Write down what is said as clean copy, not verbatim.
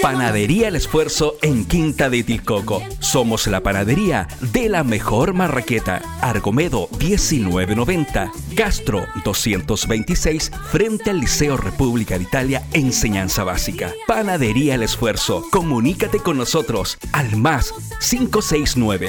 Panadería El Esfuerzo en Quinta de Tilcoco. Somos la panadería de la mejor marraqueta. Argomedo 1990, Castro 226, frente al Liceo República de Italia, Enseñanza Básica. Panadería El Esfuerzo. Comunícate con nosotros al más 569